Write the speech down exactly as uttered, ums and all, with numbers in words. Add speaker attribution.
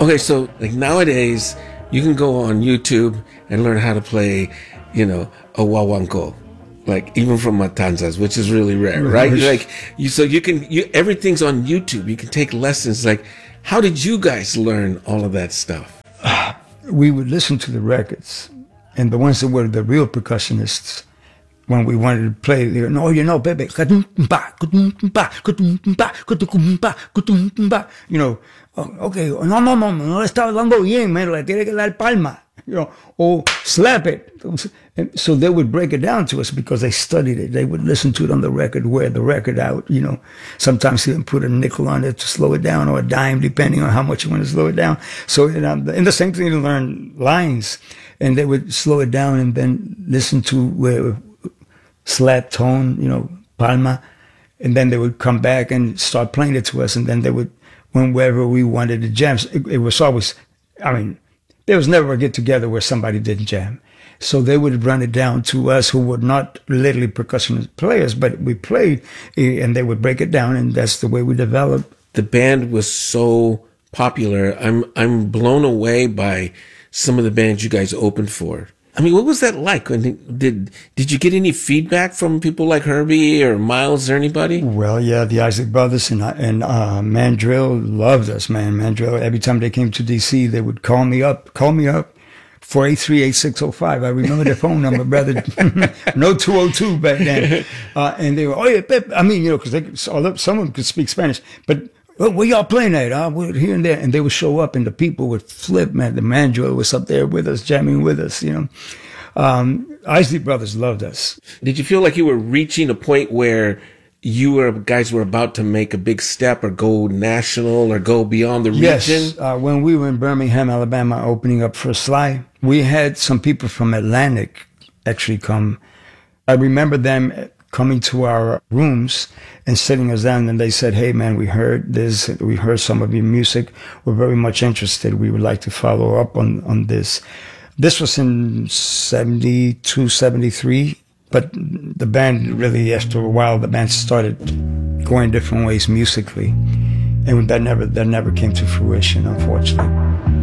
Speaker 1: Okay, so like nowadays, you can go on YouTube and learn how to play, you know, a guaguancó, like even from Matanzas, which is really rare, right? Like you, so you can, you everything's on YouTube. You can take lessons. Like, how did you guys learn all of that stuff?
Speaker 2: We would listen to the records, and the ones that were the real percussionists. When we wanted to play, they go, no, you know, baby, you know, oh, okay, no, no, no, no le estaba dando bien, man, le tiene que dar palma, you know, or slap it. And so they would break it down to us because they studied it. They would listen to it on the record, wear the record out, you know. Sometimes they would put a nickel on it to slow it down, or a dime, depending on how much you want to slow it down. So, you know, and the same thing, to learn lines, and they would slow it down and then listen to where slap tone, you know, palma, and then they would come back and start playing it to us, and then they would, whenever we wanted to jam, it, it was always, I mean, there was never a get together where somebody didn't jam. So they would run it down to us, who were not literally percussion players, but we played, and they would break it down, and that's the way we developed.
Speaker 1: The band was so popular. I'm I'm blown away by some of the bands you guys opened for. I mean, what was that like? Did did you get any feedback from people like Herbie or Miles or anybody?
Speaker 2: Well, yeah, the Isaac Brothers and and uh, Mandrill loved us, man. Mandrill, every time they came to D C, they would call me up, call me up, four eight three, eight six zero five. I remember their phone number, brother. No two oh two back then. Uh, and they were, oh, yeah, Pep. I mean, you know, because some of them could speak Spanish, but oh, where y'all playing at? Huh? We're here and there. And they would show up, and the people would flip, man. The Mandrill was up there with us, jamming with us, you know. Um, Isley Brothers loved us.
Speaker 1: Did you feel like you were reaching a point where you were guys were about to make a big step or go national or go beyond the region?
Speaker 2: Yes. Uh, when we were in Birmingham, Alabama, opening up for Sly, we had some people from Atlantic actually come. I remember them coming to our rooms and sitting us down, and they said, hey, man, we heard this. We heard some of your music. We're very much interested. We would like to follow up on, on this. This was in seventy-two, seventy-three, but the band really, after a while, the band started going different ways musically, and that never that never came to fruition, unfortunately.